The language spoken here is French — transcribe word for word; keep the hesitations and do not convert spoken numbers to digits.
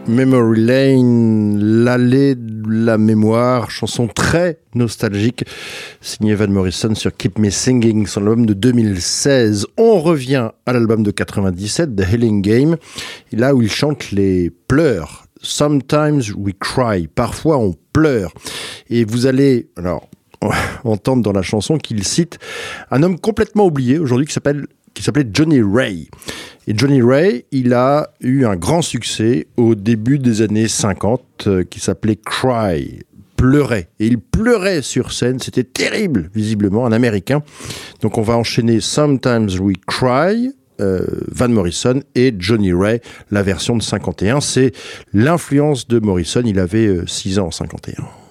Memory Lane, l'allée de la mémoire, chanson très nostalgique, signée Van Morrison sur Keep Me Singing, son album de deux mille seize. On revient à l'album de quatre-vingt-dix-sept, The Healing Game, là où il chante les pleurs. Sometimes we cry, parfois on pleure. Et vous allez, alors, entendre dans la chanson qu'il cite un homme complètement oublié aujourd'hui qui s'appelle qui s'appelait Johnny Ray. Et Johnny Ray, il a eu un grand succès au début des années cinquante euh, qui s'appelait Cry, pleurait. Et il pleurait sur scène, c'était terrible, visiblement, un Américain. Donc on va enchaîner Sometimes We Cry, euh, Van Morrison et Johnny Ray, la version de cinquante et un. C'est l'influence de Morrison, il avait six ans en cinquante et un.